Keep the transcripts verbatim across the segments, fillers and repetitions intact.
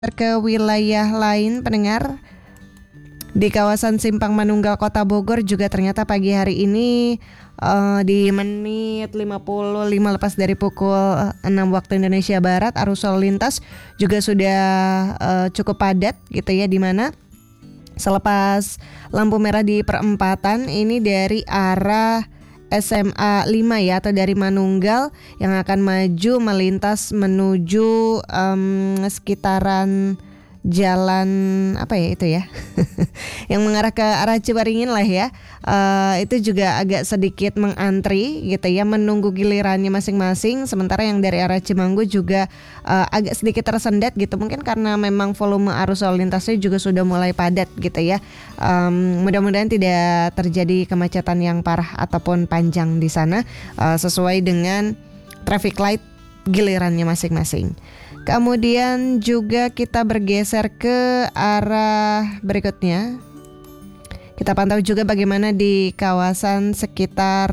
Ke wilayah lain pendengar, di kawasan Simpang Manunggal Kota Bogor juga ternyata pagi hari ini uh, di menit lima puluh lima lepas dari pukul enam waktu Indonesia Barat, arus lalu lintas juga sudah uh, cukup padat gitu ya, di mana selepas lampu merah di perempatan ini dari arah S M A lima ya, atau dari Manunggal yang akan maju melintas menuju um, sekitaran jalan apa ya itu ya yang mengarah ke arah Ciwaringin lah ya, uh, itu juga agak sedikit mengantri gitu ya, menunggu gilirannya masing-masing. Sementara yang dari arah Cimanggu juga uh, agak sedikit tersendat gitu, mungkin karena memang volume arus lalu lintasnya juga sudah mulai padat gitu ya. Um, mudah-mudahan tidak terjadi kemacetan yang parah ataupun panjang di sana, uh, sesuai dengan traffic light gilirannya masing-masing. Kemudian juga kita bergeser ke arah berikutnya. Kita pantau juga bagaimana di kawasan sekitar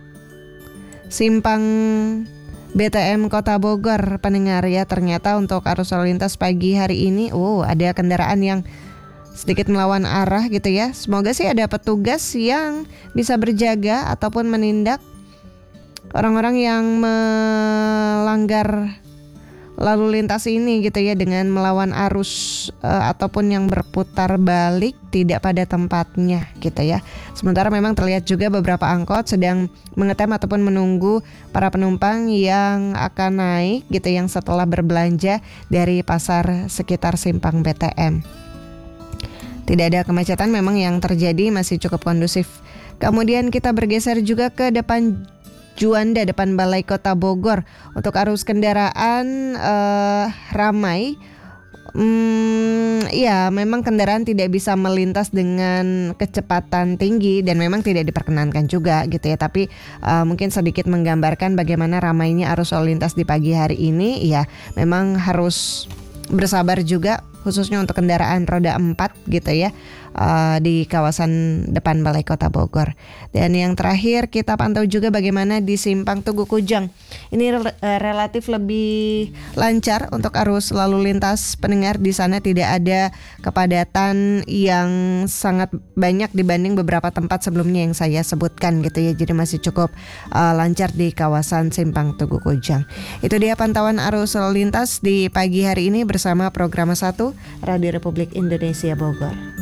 Simpang B T M Kota Bogor pendengar ya. Ternyata untuk arus lalu lintas pagi hari ini, oh ada kendaraan yang sedikit melawan arah gitu ya. Semoga sih ada petugas yang bisa berjaga ataupun menindak orang-orang yang melanggar lalu lintas ini gitu ya, dengan melawan arus uh, ataupun yang berputar balik tidak pada tempatnya gitu ya. Sementara memang terlihat juga beberapa angkot sedang mengetem ataupun menunggu para penumpang yang akan naik gitu, yang setelah berbelanja dari pasar sekitar Simpang B T M. Tidak ada kemacetan memang yang terjadi, masih cukup kondusif. Kemudian kita bergeser juga ke depan Juanda, depan Balai Kota Bogor. Untuk arus kendaraan eh, ramai. Hmm, ya memang kendaraan tidak bisa melintas dengan kecepatan tinggi dan memang tidak diperkenankan juga gitu ya. Tapi uh, mungkin sedikit menggambarkan bagaimana ramainya arus lalu lintas di pagi hari ini. Ya memang harus bersabar juga, khususnya untuk kendaraan roda empat gitu ya, uh, di kawasan depan Balai Kota Bogor. Dan yang terakhir kita pantau juga bagaimana di Simpang Tugu Kujang. Ini rel- uh, relatif lebih lancar untuk arus lalu lintas pendengar. Di sana tidak ada kepadatan yang sangat banyak dibanding beberapa tempat sebelumnya yang saya sebutkan gitu ya. Jadi masih cukup uh, lancar di kawasan Simpang Tugu Kujang. Itu dia pantauan arus lalu lintas di pagi hari ini bersama Program satu Radio Republik Indonesia Bogor.